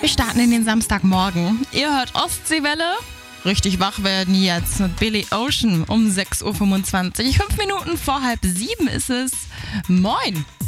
Wir starten in den Samstagmorgen. Ihr hört Ostseewelle. Richtig wach werden jetzt mit Billy Ocean um 6.25 Uhr. 5 Minuten vor 6:30 ist es. Moin!